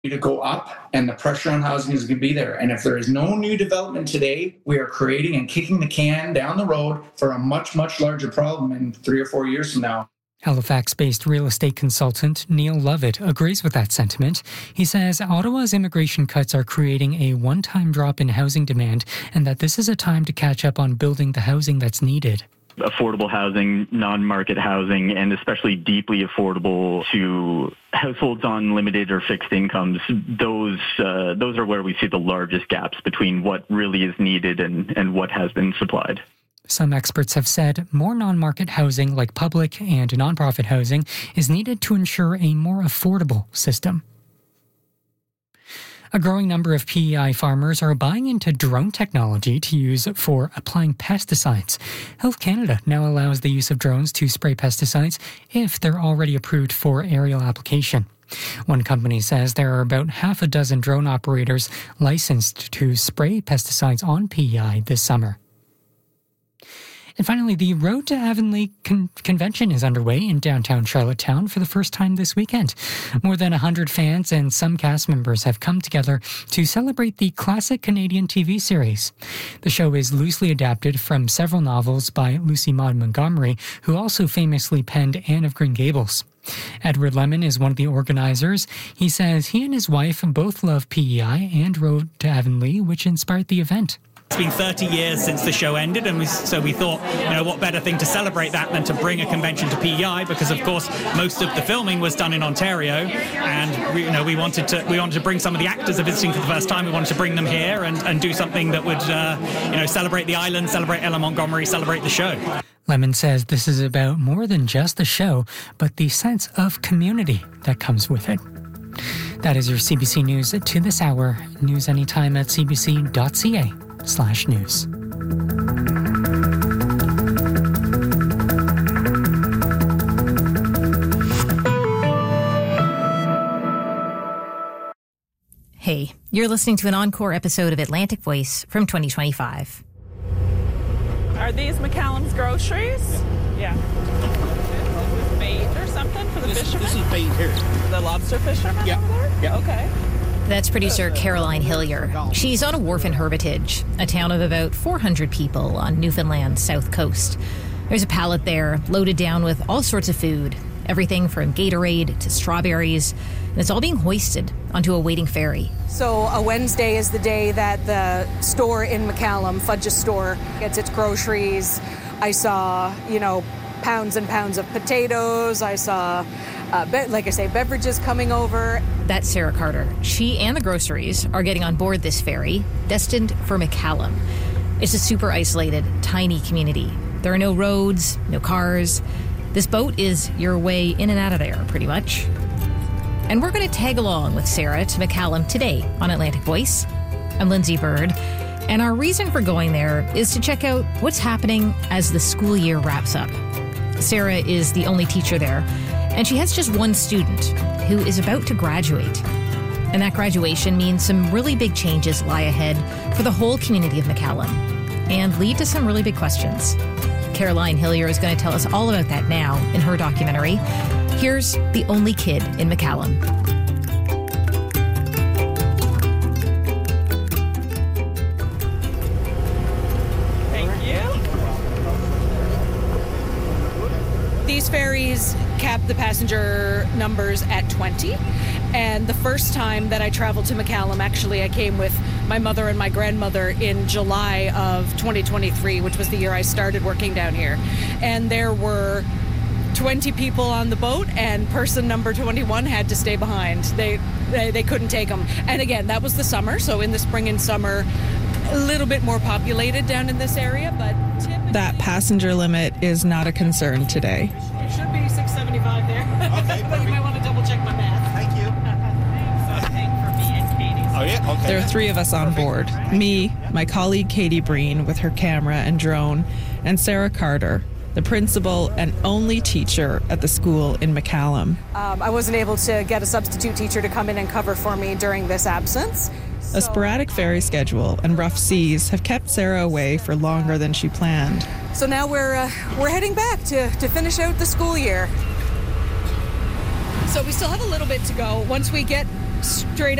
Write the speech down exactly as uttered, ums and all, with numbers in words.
to go up, and the pressure on housing is going to be there. And if there is no new development today, we are creating and kicking the can down the road for a much, much larger problem in three or four years from now. Halifax-based real estate consultant Neil Lovett agrees with that sentiment. He says Ottawa's immigration cuts are creating a one-time drop in housing demand and that this is a time to catch up on building the housing that's needed. Affordable housing, non-market housing, and especially deeply affordable to households on limited or fixed incomes, those uh, those are where we see the largest gaps between what really is needed and, and what has been supplied. Some experts have said more non-market housing, like public and nonprofit housing, is needed to ensure a more affordable system. A growing number of P E I farmers are buying into drone technology to use for applying pesticides. Health Canada now allows the use of drones to spray pesticides if they're already approved for aerial application. One company says there are about half a dozen drone operators licensed to spray pesticides on P E I this summer. And finally, the Road to Avonlea con- convention is underway in downtown Charlottetown for the first time this weekend. More than one hundred fans and some cast members have come together to celebrate the classic Canadian T V series. The show is loosely adapted from several novels by Lucy Maud Montgomery, who also famously penned Anne of Green Gables. Edward Lemon is one of the organizers. He says he and his wife both love P E I and Road to Avonlea, which inspired the event. It's been thirty years since the show ended, and we, so we thought, you know, what better thing to celebrate that than to bring a convention to P E I, because of course most of the filming was done in Ontario, and we, you know, we wanted to we wanted to bring some of the actors are visiting for the first time. We wanted to bring them here and, and do something that would, uh, you know, celebrate the island, celebrate Ella Montgomery, celebrate the show. Lemon says this is about more than just the show, but the sense of community that comes with it. That is your C B C News to this hour. News anytime at c b c dot c a slash news. Hey, you're listening to an encore episode of Atlantic Voice from twenty twenty-five. Are these McCallum's groceries? Yeah. Is this bait or something for the this, fishermen? This is bait here. The lobster fishermen yeah. over there? Yeah. Okay. That's producer Caroline Hillier. She's on a wharf in Hermitage, a town of about four hundred people on Newfoundland's south coast. There's a pallet there loaded down with all sorts of food, everything from Gatorade to strawberries, and it's all being hoisted onto a waiting ferry. So a Wednesday is the day that the store in McCallum, Fudge's store, gets its groceries. I saw, you know, pounds and pounds of potatoes. I saw, uh, be- like I say, beverages coming over. That's Sarah Carter. She and the groceries are getting on board this ferry, destined for McCallum. It's a super isolated, tiny community. There are no roads, no cars. This boat is your way in and out of there, pretty much. And we're going to tag along with Sarah to McCallum today on Atlantic Voice. I'm Lindsay Bird, and our reason for going there is to check out what's happening as the school year wraps up. Sarah is the only teacher there, and she has just one student who is about to graduate. And that graduation means some really big changes lie ahead for the whole community of McCallum and lead to some really big questions. Caroline Hillier is going to tell us all about that now in her documentary. Here's The Only Kid in McCallum. Thank you. These ferries cap the passenger numbers at twenty. And the first time that I traveled to McCallum, actually, I came with my mother and my grandmother in July of twenty twenty-three, which was the year I started working down here. And there were twenty people on the boat, and person number twenty-one had to stay behind. They, they they couldn't take them. And again, that was the summer. So in the spring and summer, a little bit more populated down in this area, but typically... That passenger limit is not a concern today. It should be six seventy-five there. Okay, but you might want to double check my math. Thank you. Oh, yeah? Okay. There are three of us on board. Me, my colleague Katie Breen with her camera and drone, and Sarah Carter, the principal and only teacher at the school in McCallum. Um, I wasn't able to get a substitute teacher to come in and cover for me during this absence. So, a sporadic ferry schedule and rough seas have kept Sarah away for longer than she planned. So now we're uh, we're heading back to, to finish out the school year. So we still have a little bit to go. Once we get straight